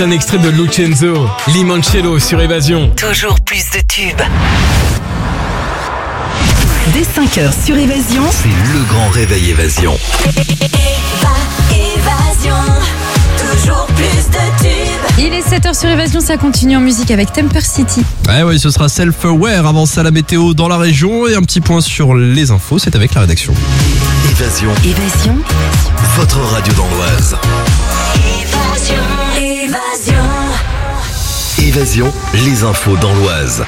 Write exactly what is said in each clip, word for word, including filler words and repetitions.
Un extrait de Lucenzo, Limoncello sur Évasion. Toujours plus de tubes. Dès cinq heures sur Évasion, c'est le grand réveil Évasion. Évasion, toujours plus de tubes. Il est sept heures sur Évasion, ça continue en musique avec Temper City. Ouais, oui, ce sera Self-Aware. Avant ça, la météo dans la région et un petit point sur les infos, c'est avec la rédaction. Évasion, Évasion, votre radio dans l'Oise. Évasion, Évasion. Évasion, les infos dans l'Oise.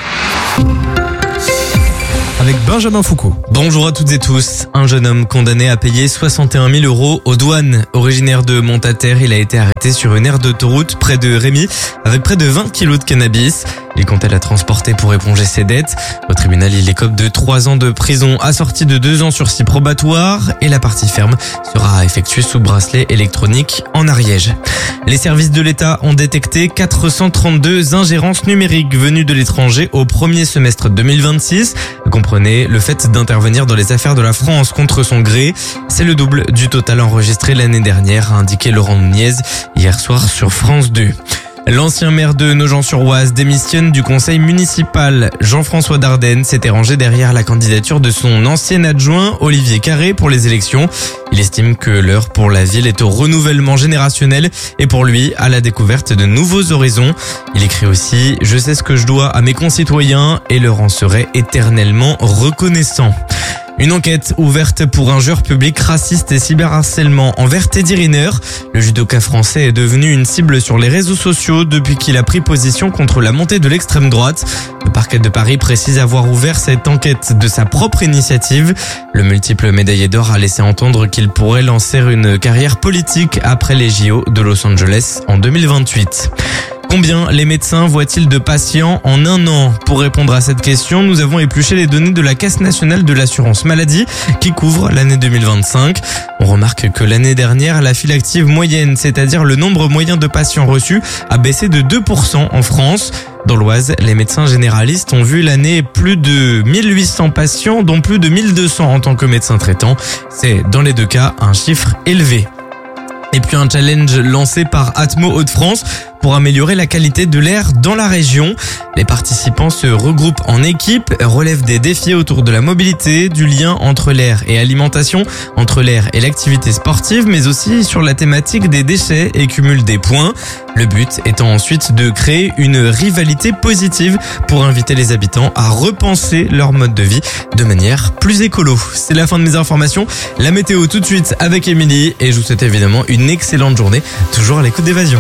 Avec Benjamin Foucault. Bonjour à toutes et tous. Un jeune homme condamné à payer soixante et un mille euros aux douanes. Originaire de Montataire, il a été arrêté sur une aire d'autoroute près de Rémy avec près de vingt kilos de cannabis. Il comptait la transporter pour éponger ses dettes. Au tribunal, il écope de trois ans de prison assorti de deux ans sursis probatoire et la partie ferme sera effectuée sous bracelet électronique en Ariège. Les services de l'État ont détecté quatre cent trente-deux ingérences numériques venues de l'étranger au premier semestre deux mille vingt-six. Comprenez le fait d'intervenir dans les affaires de la France contre son gré. C'est le double du total enregistré l'année dernière, a indiqué Laurent Nunez hier soir sur France deux. L'ancien maire de Nogent-sur-Oise démissionne du conseil municipal. Jean-François Dardenne s'était rangé derrière la candidature de son ancien adjoint Olivier Carré pour les élections. Il estime que l'heure pour la ville est au renouvellement générationnel et pour lui à la découverte de nouveaux horizons. Il écrit aussi « Je sais ce que je dois à mes concitoyens et leur en serai éternellement reconnaissant ». Une enquête ouverte pour injures publiques racistes et cyberharcèlement envers Teddy Riner. Le judoka français est devenu une cible sur les réseaux sociaux depuis qu'il a pris position contre la montée de l'extrême droite. Le parquet de Paris précise avoir ouvert cette enquête de sa propre initiative. Le multiple médaillé d'or a laissé entendre qu'il pourrait lancer une carrière politique après les J O de Los Angeles en deux mille vingt-huit. Combien les médecins voient-ils de patients en un an? Pour répondre à cette question, nous avons épluché les données de la Caisse nationale de l'assurance maladie qui couvre l'année deux mille vingt-cinq. On remarque que l'année dernière, la file active moyenne, c'est-à-dire le nombre moyen de patients reçus, a baissé de deux pour cent en France. Dans l'Oise, les médecins généralistes ont vu l'année plus de mille huit cents patients, dont plus de mille deux cents en tant que médecins traitants. C'est dans les deux cas un chiffre élevé. Et puis un challenge lancé par Atmo Hauts-de-France pour améliorer la qualité de l'air dans la région. Les participants se regroupent en équipe, relèvent des défis autour de la mobilité, du lien entre l'air et alimentation, entre l'air et l'activité sportive, mais aussi sur la thématique des déchets et cumulent des points. Le but étant ensuite de créer une rivalité positive pour inviter les habitants à repenser leur mode de vie de manière plus écolo. C'est la fin de mes informations. La météo tout de suite avec Émilie et je vous souhaite évidemment une excellente journée, toujours à l'écoute d'Évasion.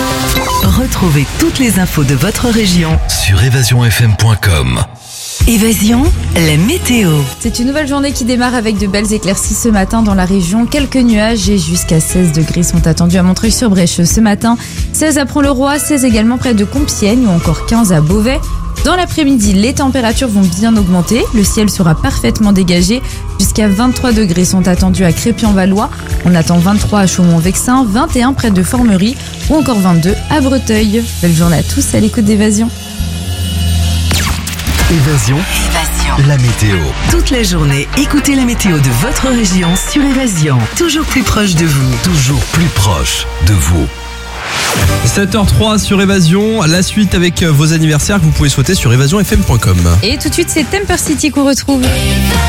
retrouvez toutes les infos de votre région Sur évasion f m point com. Évasion, la météo. C'est une nouvelle journée qui démarre avec de belles éclaircies ce matin dans la région. Quelques nuages et jusqu'à seize degrés sont attendus à Montreuil-sur-Brèche ce matin. seize à Pont-le-Roi, seize également près de Compiègne ou encore quinze à Beauvais. Dans l'après-midi, les températures vont bien augmenter. Le ciel sera parfaitement dégagé. Jusqu'à vingt-trois degrés sont attendus à Crépy-en-Valois. On attend vingt-trois à Chaumont-Vexin, vingt et un près de Formerie ou encore vingt-deux à Breteuil. Belle journée à tous à l'écoute d'Évasion. Évasion, Évasion. la météo. Toute la journée, écoutez la météo de votre région sur Évasion. Toujours plus proche de vous. Toujours plus proche de vous. sept heures trois sur Évasion, la suite avec vos anniversaires que vous pouvez souhaiter sur évasion f m point com. Et tout de suite, c'est Temper City qu'on retrouve.